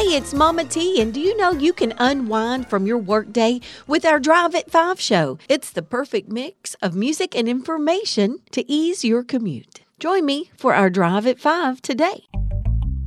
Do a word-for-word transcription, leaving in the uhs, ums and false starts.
it's Mama T, and do you know you can unwind from your workday with our Drive at five show? It's the perfect mix of music and information to ease your commute. Join me for our Drive at five today.